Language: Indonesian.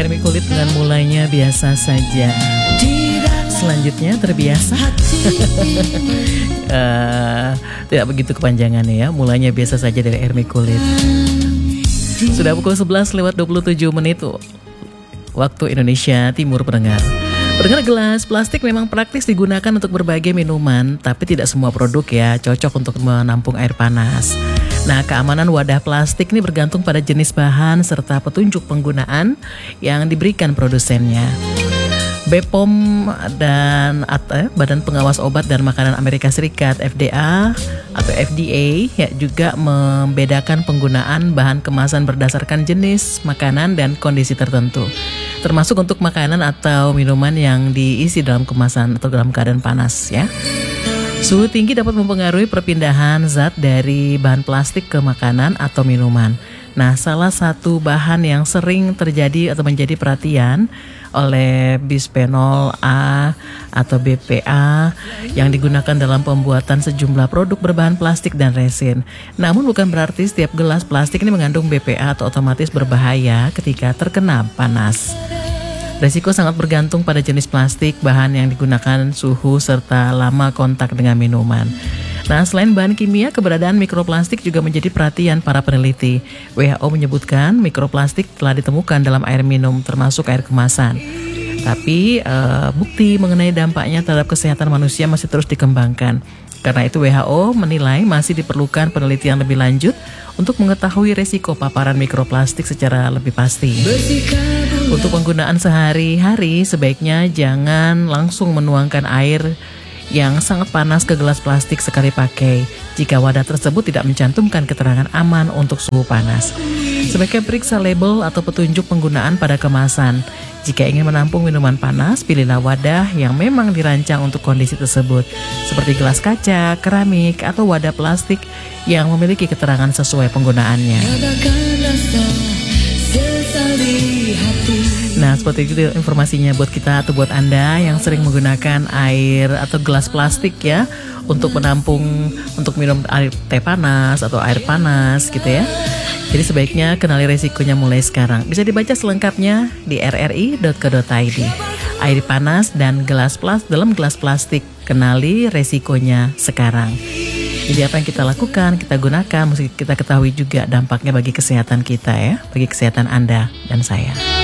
air kulit dengan mulainya biasa saja. Selanjutnya terbiasa. Tidak begitu kepanjangannya ya. Mulainya biasa saja dari air kulit. Sudah pukul 11 lewat 27 menit waktu Indonesia Timur pendengar. Pendengar, gelas plastik memang praktis digunakan untuk berbagai minuman, tapi tidak semua produk ya cocok untuk menampung air panas. Nah, keamanan wadah plastik ini bergantung pada jenis bahan serta petunjuk penggunaan yang diberikan produsennya. BPOM dan Badan Pengawas Obat dan Makanan Amerika Serikat FDA atau FDA ya juga membedakan penggunaan bahan kemasan berdasarkan jenis makanan dan kondisi tertentu, termasuk untuk makanan atau minuman yang diisi dalam kemasan atau dalam keadaan panas ya. Suhu tinggi dapat mempengaruhi perpindahan zat dari bahan plastik ke makanan atau minuman. Nah, salah satu bahan yang sering terjadi atau menjadi perhatian oleh bisphenol A atau BPA yang digunakan dalam pembuatan sejumlah produk berbahan plastik dan resin. Namun bukan berarti setiap gelas plastik ini mengandung BPA atau otomatis berbahaya ketika terkena panas. Resiko sangat bergantung pada jenis plastik, bahan yang digunakan, suhu, serta lama kontak dengan minuman. Nah, selain bahan kimia, keberadaan mikroplastik juga menjadi perhatian para peneliti. WHO menyebutkan mikroplastik telah ditemukan dalam air minum, termasuk air kemasan. Tapi bukti mengenai dampaknya terhadap kesehatan manusia masih terus dikembangkan. Karena itu WHO menilai masih diperlukan penelitian lebih lanjut untuk mengetahui resiko paparan mikroplastik secara lebih pasti. Untuk penggunaan sehari-hari, sebaiknya jangan langsung menuangkan air yang sangat panas ke gelas plastik sekali pakai jika wadah tersebut tidak mencantumkan keterangan aman untuk suhu panas. Sebaiknya periksa label atau petunjuk penggunaan pada kemasan. Jika ingin menampung minuman panas, pilihlah wadah yang memang dirancang untuk kondisi tersebut, seperti gelas kaca, keramik, atau wadah plastik yang memiliki keterangan sesuai penggunaannya. Nah, seperti itu informasinya buat kita atau buat Anda yang sering menggunakan air atau gelas plastik ya untuk menampung, untuk minum air teh panas atau air panas gitu ya. Jadi sebaiknya kenali resikonya mulai sekarang. Bisa dibaca selengkapnya di rri.co.id. Air panas dan dalam gelas plastik, kenali resikonya sekarang. Jadi apa yang kita lakukan, kita gunakan, mesti kita ketahui juga dampaknya bagi kesehatan kita ya, bagi kesehatan Anda dan saya.